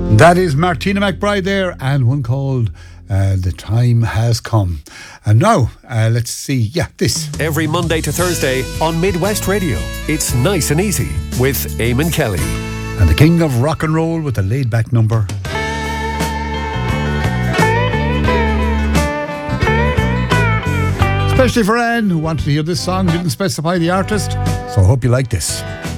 That is Martina McBride there, and one called The Time Has Come. And now, let's see, this. Every Monday to Thursday on Midwest Radio, it's Nice and Easy with Eamon Kelly. And the king of rock and roll with a laid-back number. Especially for Anne, who wanted to hear this song, didn't specify the artist, so I hope you like this.